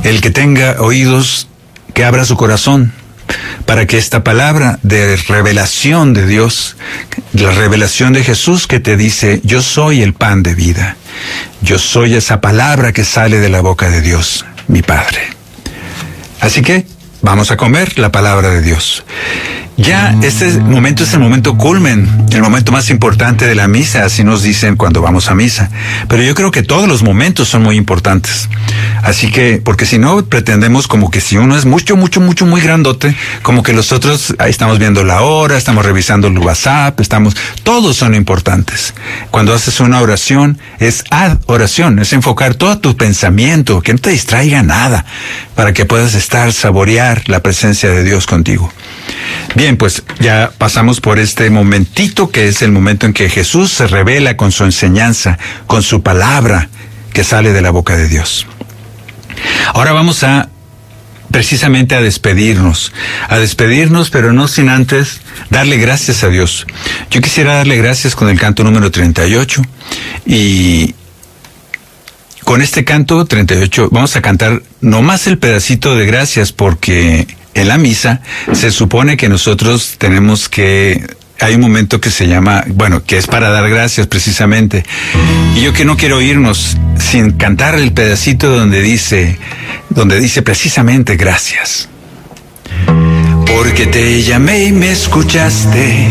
El que tenga oídos, que abra su corazón, para que esta palabra de revelación de Dios, la revelación de Jesús que te dice, yo soy el pan de vida, yo soy esa palabra que sale de la boca de Dios, mi Padre. Así que vamos a comer la palabra de Dios. Ya este momento es el momento culmen, el momento más importante de la misa, así nos dicen cuando vamos a misa. Pero yo creo que todos los momentos son muy importantes. Así que, porque si no, pretendemos como que si uno es muy grandote, como que los otros, ahí estamos viendo la hora, estamos revisando el WhatsApp, todos son importantes. Cuando haces una oración, es adoración, es enfocar todo tu pensamiento, que no te distraiga nada, para que puedas saborear la presencia de Dios contigo. Bien, pues ya pasamos por este momentito que es el momento en que Jesús se revela con su enseñanza, con su palabra que sale de la boca de Dios. Ahora vamos precisamente a despedirnos, pero no sin antes darle gracias a Dios. Yo quisiera darle gracias con el canto número 38 y con este canto 38 vamos a cantar nomás el pedacito de gracias porque en la misa se supone que nosotros tenemos que... Hay un momento que se llama, que es para dar gracias precisamente. Y yo que no quiero irnos sin cantar el pedacito donde dice precisamente gracias. Porque te llamé y me escuchaste,